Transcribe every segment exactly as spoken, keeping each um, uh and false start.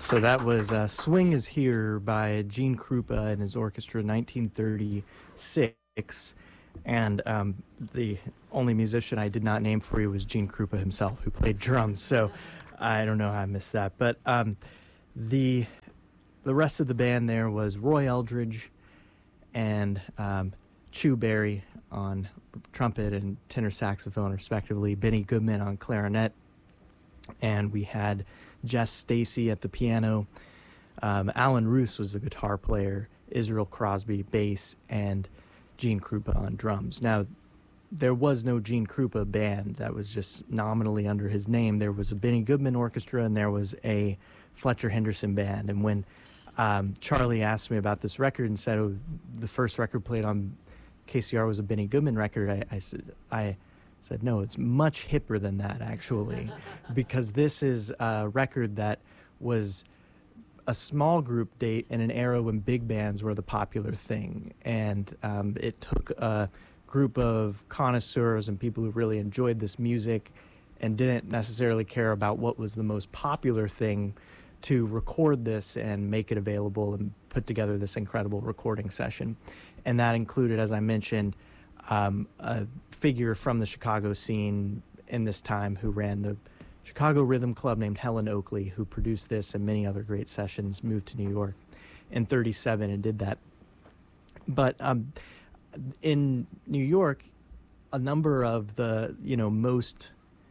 So that was uh, Swing is Here by Gene Krupa and his orchestra, nineteen thirty-six. And um, the only musician I did not name for you was Gene Krupa himself, who played drums. So I don't know how I missed that. But um, the the rest of the band there was Roy Eldridge and um, Chu Berry on trumpet and tenor saxophone, respectively, Benny Goodman on clarinet, and we had Jess Stacy at the piano. Um, Alan Roos was the guitar player, Israel Crosby bass, and Gene Krupa on drums. Now, there was no Gene Krupa band. That was just nominally under his name. There was a Benny Goodman orchestra, and there was a Fletcher Henderson band. And when um, Charlie asked me about this record and said, oh, the first record played on K C R was a Benny Goodman record, I, I said, I said, no, it's much hipper than that, actually, because this is a record that was a small group date in an era when big bands were the popular thing. And um, it took a group of connoisseurs and people who really enjoyed this music and didn't necessarily care about what was the most popular thing to record this and make it available and put together this incredible recording session. And that included, as I mentioned, um, a figure from the Chicago scene in this time who ran the Chicago Rhythm Club named Helen Oakley, who produced this and many other great sessions, moved to New York in thirty-seven and did that. But um, in New York, a number of the, you know, most,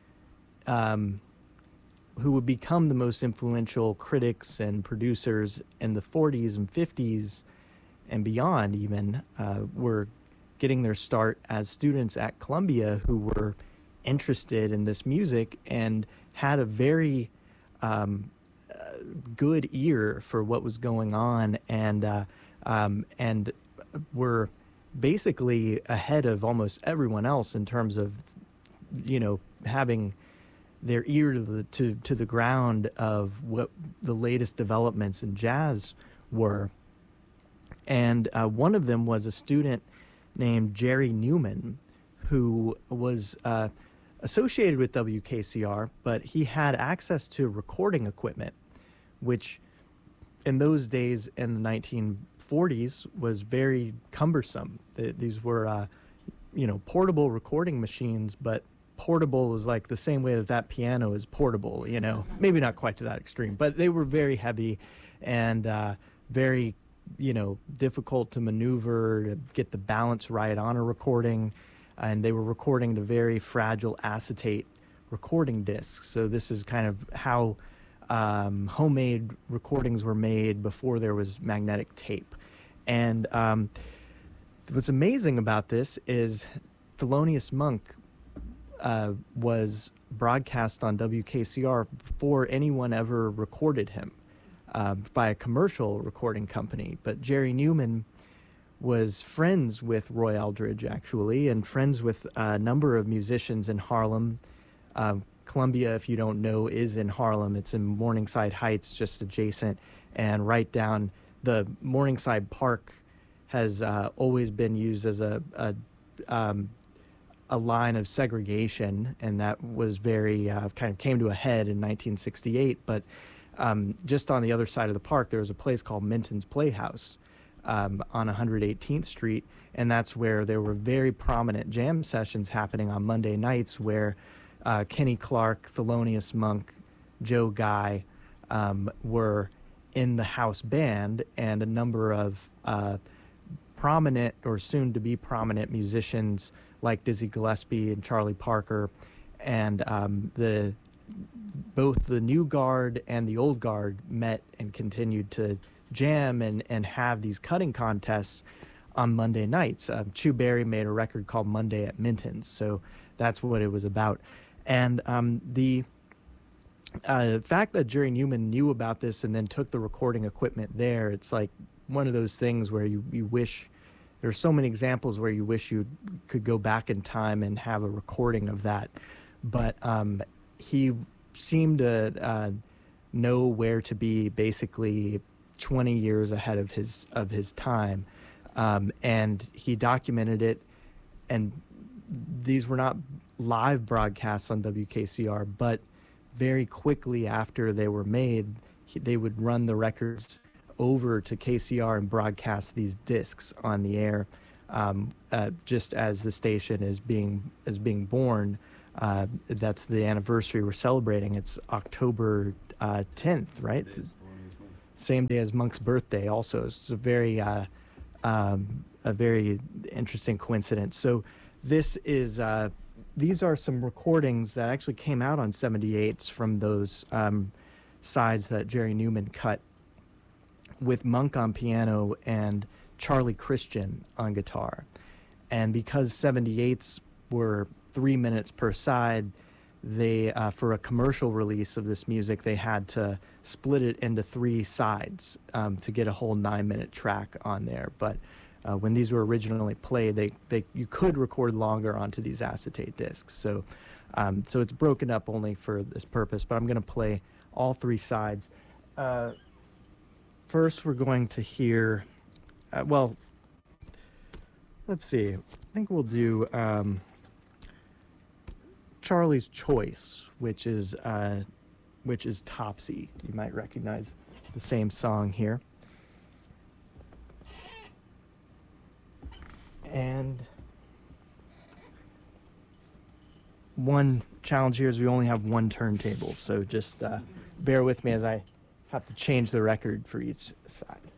um, who would become the most influential critics and producers in the forties and fifties and beyond even, uh, were getting their start as students at Columbia who were interested in this music and had a very um, uh, good ear for what was going on, and uh, um, and were basically ahead of almost everyone else in terms of, you know, having their ear to the to, to the ground of what the latest developments in jazz were. And uh, one of them was a student named Jerry Newman, who was uh, associated with W K C R, but he had access to recording equipment, which in those days in the nineteen forties was very cumbersome. These were, uh, you know, portable recording machines, but portable was like the same way that that piano is portable, you know, maybe not quite to that extreme, but they were very heavy and uh, very, you know, difficult to maneuver, to get the balance right on a recording. And they were recording to very fragile acetate recording discs. So this is kind of how um, homemade recordings were made before there was magnetic tape. And um, what's amazing about this is Thelonious Monk uh, was broadcast on W K C R before anyone ever recorded him uh, by a commercial recording company. But Jerry Newman was friends with Roy Eldridge, actually, and friends with a number of musicians in Harlem. Uh, Columbia, if you don't know, is in Harlem. It's in Morningside Heights, just adjacent, and right down the Morningside Park has uh, always been used as a a, um, a line of segregation, and that was very uh, kind of came to a head in nineteen sixty-eight. But um, just on the other side of the park, there was a place called Minton's Playhouse um, on one hundred eighteenth Street, and that's where there were very prominent jam sessions happening on Monday nights, where uh, Kenny Clark, Thelonious Monk, Joe Guy um, were in the house band, and a number of uh, prominent or soon-to-be prominent musicians like Dizzy Gillespie and Charlie Parker, and um, the both the new guard and the old guard met and continued to jam and, and have these cutting contests on Monday nights. Uh, Chu Berry made a record called Monday at Minton's, so that's what it was about. And um, the uh, fact that Jerry Newman knew about this and then took the recording equipment there, it's like one of those things where you, you wish, there are so many examples where you wish you could go back in time and have a recording of that. But um, he seemed to uh, know where to be basically twenty years ahead of his of his time, um, and he documented it. And these were not live broadcasts on W K C R, but very quickly after they were made, he, they would run the records over to K C R and broadcast these discs on the air, um, uh, just as the station is being is being born. Uh, that's the anniversary we're celebrating. It's October uh, tenth, right? Same day as Monk's birthday. Also, it's a very uh, um, a very interesting coincidence. So, this is uh, these are some recordings that actually came out on seventy-eights from those um, sides that Jerry Newman cut, with Monk on piano and Charlie Christian on guitar. And because seventy-eights were three minutes per side, they uh, for a commercial release of this music, they had to split it into three sides um, to get a whole nine-minute track on there. But uh, when these were originally played, they, they you could record longer onto these acetate discs. So, um, so it's broken up only for this purpose. But I'm going to play all three sides. Uh, First, we're going to hear, uh, well, let's see. I think we'll do um, Charlie's Choice, which is uh, which is Topsy. You might recognize the same song here. And one challenge here is we only have one turntable, so just uh, bear with me as I have to change the record for each side.